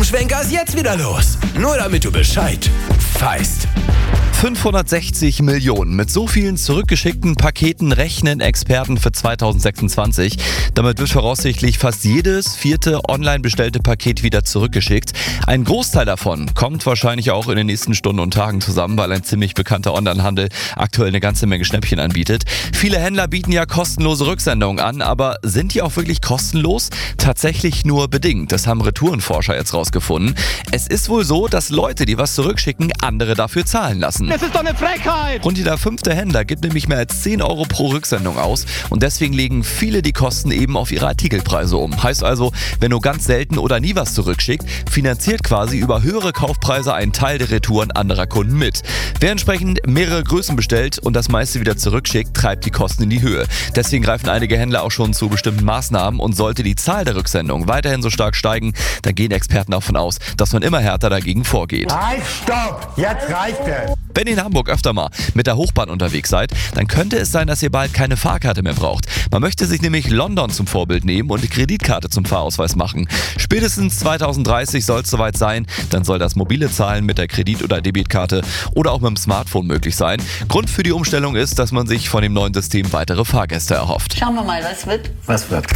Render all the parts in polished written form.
Schwenker ist jetzt wieder los. Nur damit du Bescheid weißt. 560 Millionen. Mit so vielen zurückgeschickten Paketen rechnen Experten für 2026. Damit wird voraussichtlich fast jedes vierte online bestellte Paket wieder zurückgeschickt. Ein Großteil davon kommt wahrscheinlich auch in den nächsten Stunden und Tagen zusammen, weil ein ziemlich bekannter Onlinehandel aktuell eine ganze Menge Schnäppchen anbietet. Viele Händler bieten ja kostenlose Rücksendungen an, aber sind die auch wirklich kostenlos? Tatsächlich nur bedingt. Das haben Retourenforscher jetzt rausgefunden. Es ist wohl so, dass Leute, die was zurückschicken, andere dafür zahlen lassen. Das ist doch eine Frechheit! Rund jeder 5. Händler gibt nämlich mehr als 10 Euro pro Rücksendung aus und deswegen legen viele die Kosten eben auf ihre Artikelpreise um. Heißt also, wenn nur ganz selten oder nie was zurückschickt, finanziert quasi über höhere Kaufpreise einen Teil der Retouren anderer Kunden mit. Wer entsprechend mehrere Größen bestellt und das meiste wieder zurückschickt, treibt die Kosten in die Höhe. Deswegen greifen einige Händler auch schon zu bestimmten Maßnahmen und sollte die Zahl der Rücksendungen weiterhin so stark steigen, dann gehen Experten davon aus, dass man immer härter dagegen vorgeht. Halt, stopp! Jetzt reicht es! Wenn ihr in Hamburg öfter mal mit der Hochbahn unterwegs seid, dann könnte es sein, dass ihr bald keine Fahrkarte mehr braucht. Man möchte sich nämlich London zum Vorbild nehmen und die Kreditkarte zum Fahrausweis machen. Spätestens 2030 soll es soweit sein, dann soll das mobile Zahlen mit der Kredit- oder Debitkarte oder auch mit dem Smartphone möglich sein. Grund für die Umstellung ist, dass man sich von dem neuen System weitere Fahrgäste erhofft. Schauen wir mal, was wird. Was wird?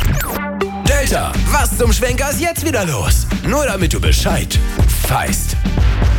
Delta, was zum Schwenker ist jetzt wieder los? Nur damit du Bescheid weißt.